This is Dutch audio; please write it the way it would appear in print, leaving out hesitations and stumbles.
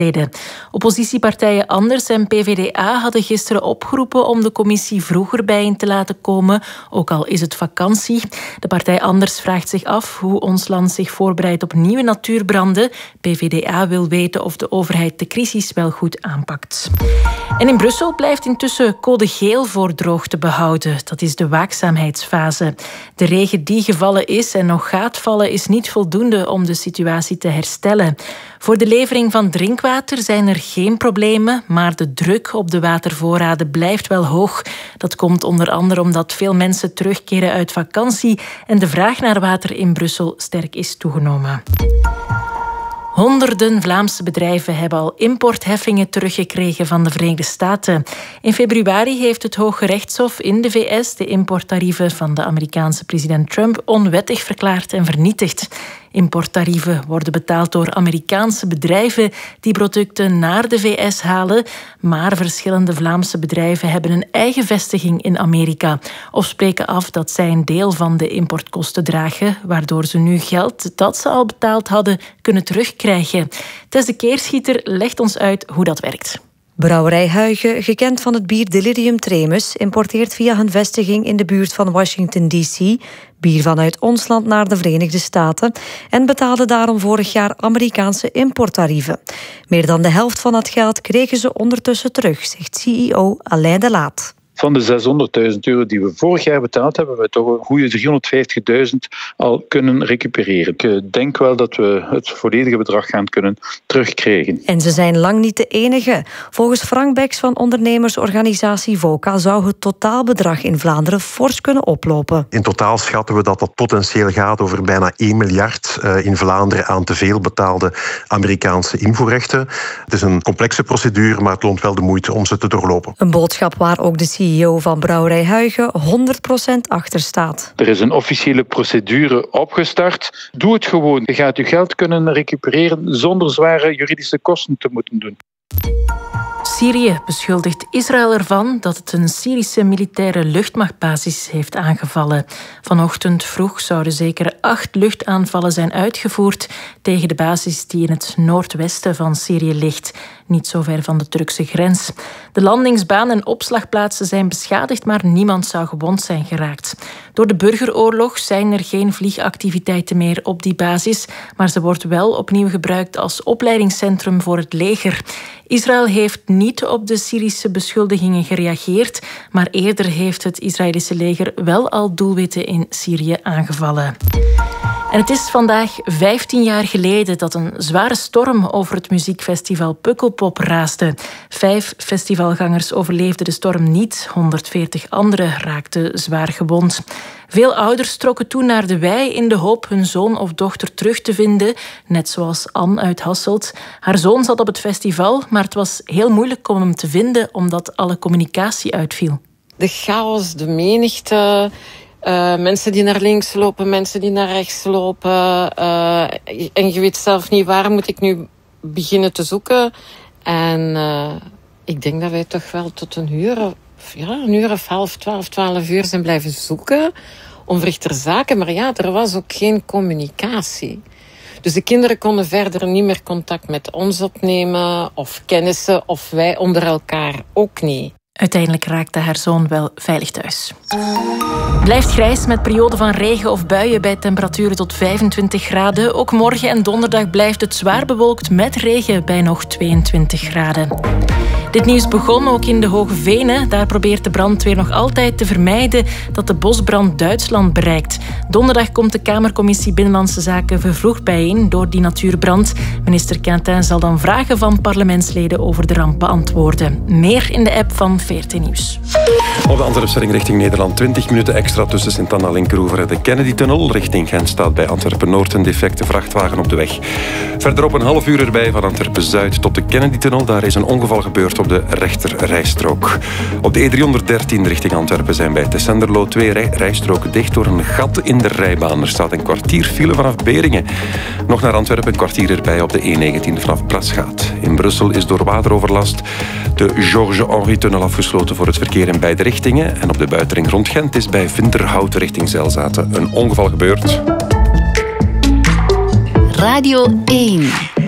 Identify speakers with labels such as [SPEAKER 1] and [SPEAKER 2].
[SPEAKER 1] Oppositiepartijen Anders en PvdA hadden gisteren opgeroepen om de commissie vroeger bijeen te laten komen, ook al is het vakantie. De partij Anders vraagt zich af hoe ons land zich voorbereidt op nieuwe natuurbranden. PvdA wil weten of de overheid de crisis wel goed aanpakt. En in Brussel blijft intussen code geel voor droogte behouden. Dat is de waakzaamheidsfase. De regen die gevallen is en nog gaat vallen is niet voldoende om de situatie te herstellen. Voor de levering van drinkwater zijn er geen problemen, maar de druk op de watervoorraden blijft wel hoog. Dat komt onder andere omdat veel mensen terugkeren uit vakantie en de vraag naar water in Brussel sterk is toegenomen. Honderden Vlaamse bedrijven hebben al importheffingen teruggekregen van de Verenigde Staten. In februari heeft het Hooggerechtshof in de VS de importtarieven van de Amerikaanse president Trump onwettig verklaard en vernietigd. Importtarieven worden betaald door Amerikaanse bedrijven die producten naar de VS halen, maar verschillende Vlaamse bedrijven hebben een eigen vestiging in Amerika of spreken af dat zij een deel van de importkosten dragen, waardoor ze nu geld dat ze al betaald hadden kunnen terugkrijgen. Tess de Keerschieter legt ons uit hoe dat werkt.
[SPEAKER 2] Brouwerij Huygen, gekend van het bier Delirium Tremens, importeert via hun vestiging in de buurt van Washington D.C. bier vanuit ons land naar de Verenigde Staten en betaalde daarom vorig jaar Amerikaanse importtarieven. Meer dan de helft van dat geld kregen ze ondertussen terug, zegt CEO Alain de Laat.
[SPEAKER 3] Van de €600.000 die we vorig jaar betaald hebben, we toch een goede €350.000 al kunnen recupereren. Ik denk wel dat we het volledige bedrag gaan kunnen terugkrijgen.
[SPEAKER 2] En ze zijn lang niet de enige. Volgens Frank Beks van ondernemersorganisatie VOCA zou het totaalbedrag in Vlaanderen fors kunnen oplopen.
[SPEAKER 4] In totaal schatten we dat dat potentieel gaat over bijna 1 miljard in Vlaanderen aan te veel betaalde Amerikaanse invoerrechten. Het is een complexe procedure, maar het loont wel de moeite om ze te doorlopen.
[SPEAKER 2] Een boodschap waar ook de CEO van Brouwerij Huygen 100% achter staat.
[SPEAKER 3] Er is een officiële procedure opgestart. Doe het gewoon. Je gaat je geld kunnen recupereren zonder zware juridische kosten te moeten doen.
[SPEAKER 1] Syrië beschuldigt Israël ervan dat het een Syrische militaire luchtmachtbasis heeft aangevallen. Vanochtend vroeg zouden zeker 8 luchtaanvallen zijn uitgevoerd tegen de basis die in het noordwesten van Syrië ligt, niet zo ver van de Turkse grens. De landingsbaan en opslagplaatsen zijn beschadigd, maar niemand zou gewond zijn geraakt. Door de burgeroorlog zijn er geen vliegactiviteiten meer op die basis, maar ze wordt wel opnieuw gebruikt als opleidingscentrum voor het leger. Israël heeft niet op de Syrische beschuldigingen gereageerd, maar eerder heeft het Israëlische leger wel al doelwitten in Syrië aangevallen. En het is vandaag 15 jaar geleden dat een zware storm over het muziekfestival Pukkelpop raasde. 5 festivalgangers overleefden de storm niet, 140 anderen raakten zwaar gewond. Veel ouders trokken toen naar de wei in de hoop hun zoon of dochter terug te vinden, net zoals Anne uit Hasselt. Haar zoon zat op het festival, maar het was heel moeilijk om hem te vinden omdat alle communicatie uitviel.
[SPEAKER 5] De chaos, de menigte, mensen die naar links lopen, mensen die naar rechts lopen. En je weet zelf niet waar moet ik nu beginnen te zoeken. En ik denk dat wij toch wel tot een uur of half 12 uur zijn blijven zoeken. Onverrichter zaken, maar ja, er was ook geen communicatie. Dus de kinderen konden verder niet meer contact met ons opnemen, of kennissen, of wij onder elkaar ook niet.
[SPEAKER 1] Uiteindelijk raakte haar zoon wel veilig thuis. Blijft grijs met perioden van regen of buien bij temperaturen tot 25 graden. Ook morgen en donderdag blijft het zwaar bewolkt met regen bij nog 22 graden. Dit nieuws begon ook in de Hoge Venen. Daar probeert de brandweer nog altijd te vermijden dat de bosbrand Duitsland bereikt. Donderdag komt de Kamercommissie Binnenlandse Zaken vervroegd bijeen door die natuurbrand. Minister Quintin zal dan vragen van parlementsleden over de ramp beantwoorden. Meer in de app van VRT Nieuws.
[SPEAKER 6] Op de Antwerpstelling richting Nederland 20 minuten extra tussen Sint-Anna Linkeroever en de Kennedy-tunnel. Richting Gent staat bij Antwerpen-Noord een defecte vrachtwagen op de weg. Verderop een half uur erbij van Antwerpen-Zuid tot de Kennedy-tunnel. Daar is een ongeval gebeurd op de rechterrijstrook. Op de E313 richting Antwerpen zijn bij Tessenderlo 2 rijstroken dicht door een gat in de rijbaan. Er staat een kwartier file vanaf Beringen. Nog naar Antwerpen een kwartier erbij op de E19 vanaf Brasgaat. In Brussel is door wateroverlast de Georges-Henri-tunnel afgesloten voor het verkeer in beide richtingen. En op de buitenring rond Gent is bij Vinterhout richting Zelzaten een ongeval gebeurd.
[SPEAKER 7] Radio 1.